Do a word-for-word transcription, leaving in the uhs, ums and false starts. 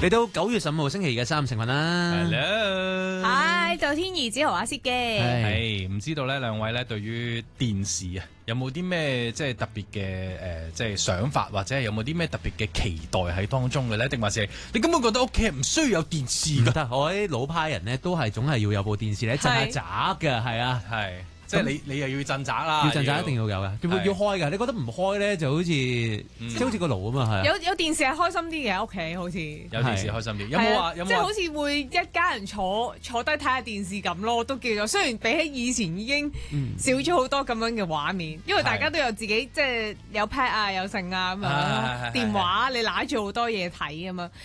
嚟到九月十五號星期嘅三成群啦。 Hello， 嗨，就天兒子豪阿 Sir 嘅。 係唔知道咧，兩位咧對於電視啊，有冇啲咩即係特別嘅誒，即係想法，或者係有冇啲咩特別嘅期待喺當中嘅咧？定還是你根本覺得屋企唔需要有電視㗎？ 得我啲老派人咧，都係總係要有部電視咧鎮下宅嘅，係啊， 係。即係你，你又要鎮宅啦， 要鎮宅一定要有嘅，要要開㗎。你覺得唔開咧，就好似即係好似個爐啊嘛，係。 有有電視係開心啲嘅，屋企好似。 有電視開心啲，有冇話有冇？ 即係好似會一家人坐坐低睇下電視咁咯，都叫做。雖然比起以前已經少咗好多咁樣嘅畫面，因為大家都有自己即係有 pad 啊，有剩啊咁樣，電話你揦住好多嘢睇咁樣。